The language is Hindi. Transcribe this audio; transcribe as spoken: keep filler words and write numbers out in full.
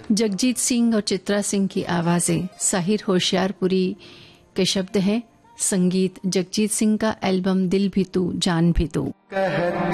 जगजीत सिंह और चित्रा सिंह की आवाजें, साहिर होशियारपुरी के शब्द हैं, संगीत जगजीत सिंह का, एल्बम दिल भी तू जान भी तू।